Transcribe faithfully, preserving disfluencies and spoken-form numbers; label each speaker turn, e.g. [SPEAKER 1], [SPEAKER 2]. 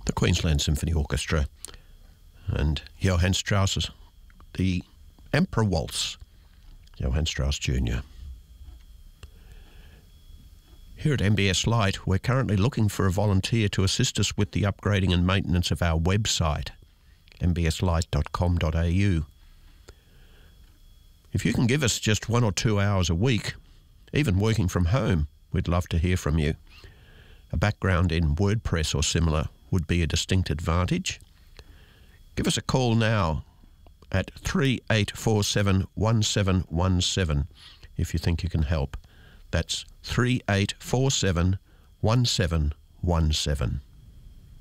[SPEAKER 1] the Queensland Symphony Orchestra, and Johann Strauss's The Emperor Waltz, Johann Strauss Junior Here at M B S Lite, we're currently looking for a volunteer to assist us with the upgrading and maintenance of our website, m b s lite dot com dot a u. If you can give us just one or two hours a week, even working from home, we'd love to hear from you. A background in WordPress or similar would be a distinct advantage. Give us a call now at three eight four seven, one seven one seven if you think you can help. That's three eight four seven, one seven one seven.